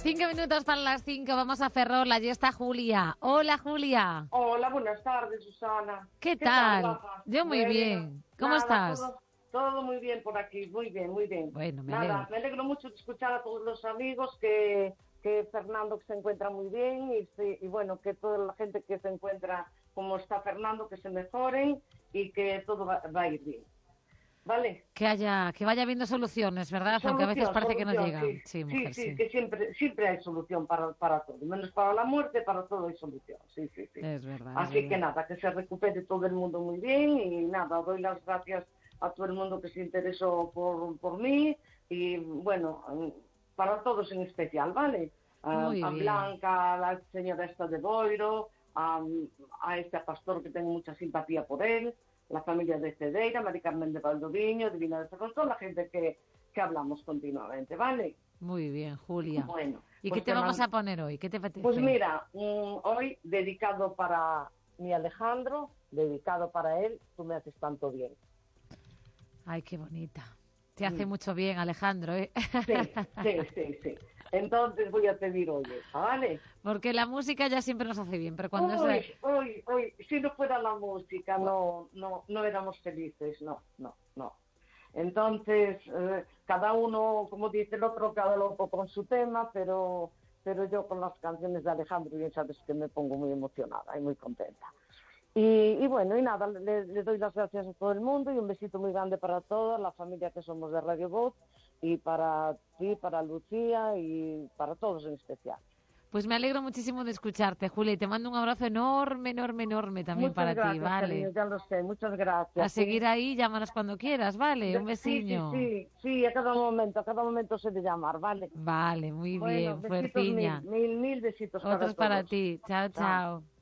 5 minutos para las 5, vamos a Ferrol, allí está Julia. Hola, Julia. Hola, buenas tardes, Susana. ¿Qué tal? Rafa? Yo muy bien. ¿Cómo estás? Todo muy bien por aquí, muy bien, muy bien. Bueno, me alegro mucho de escuchar a todos los amigos que Fernando que se encuentra muy bien y bueno, que toda la gente que se encuentra como está Fernando, que se mejoren y que todo va a ir bien. ¿Vale? Que vaya habiendo soluciones, ¿verdad? Aunque a veces parece que no llegan. Sí, mujer, sí, que siempre hay solución para todo. Menos para la muerte, para todo hay solución. Sí. Es verdad. Así que nada, que se recupere todo el mundo muy bien y nada, doy las gracias a todo el mundo que se interesó por mí y bueno, para todos en especial, ¿vale? A Blanca, a la señora esta de Boiro, a este pastor que tengo mucha simpatía por él, la familia de Cedeira, Mari Carmen de Valdoviño, Divina de Ferrol, toda la gente que hablamos continuamente, ¿vale? Muy bien, Julia. Bueno. ¿Y qué te vamos a poner hoy? ¿Qué te apetece? Pues mira, hoy dedicado para mi Alejandro, dedicado para él, tú me haces tanto bien. Ay, qué bonita. Te hace mucho bien, Alejandro, ¿eh? Sí. Entonces voy a pedir hoy, ¿vale? Porque la música ya siempre nos hace bien, pero cuando Hoy, si no fuera la música, no éramos felices, no. Entonces, cada uno, como dice el otro, cada loco con su tema, pero yo con las canciones de Alejandro, bien sabes que me pongo muy emocionada y muy contenta. Y bueno, y nada, le doy las gracias a todo el mundo y un besito muy grande para toda la familia que somos de Radio Voz y para ti, para Lucía y para todos en especial. Pues me alegro muchísimo de escucharte, Julia, y te mando un abrazo enorme también para ti, ¿vale? Cariño, ya lo sé, muchas gracias. A seguir ahí, llámanos cuando quieras, ¿vale? Un besiño. Sí, a cada momento sé de llamar, ¿vale? Vale, muy bien, bueno, besitos fuerciña. mil besitos Otros para todos. para ti, chao.